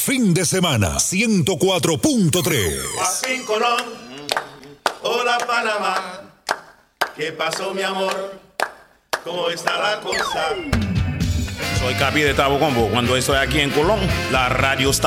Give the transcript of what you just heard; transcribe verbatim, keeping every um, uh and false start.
fin de semana. ciento cuatro punto tres. Joaquín Colón, hola Panamá. ¿Qué pasó, mi amor? ¿Cómo está la cosa? Soy Capi de Tabo Combo. Cuando estoy aquí en Colón, la radio está